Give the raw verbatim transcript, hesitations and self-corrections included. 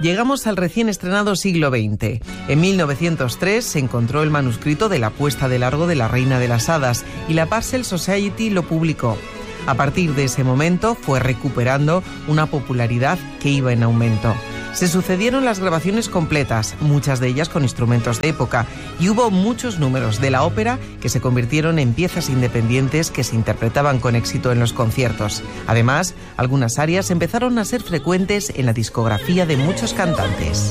Llegamos al recién estrenado siglo veinte. En mil novecientos tres se encontró el manuscrito de La puesta de largo de la Reina de las Hadas y la Parcel Society lo publicó. A partir de ese momento fue recuperando una popularidad que iba en aumento. Se sucedieron las grabaciones completas, muchas de ellas con instrumentos de época, y hubo muchos números de la ópera que se convirtieron en piezas independientes que se interpretaban con éxito en los conciertos. Además, algunas arias empezaron a ser frecuentes en la discografía de muchos cantantes.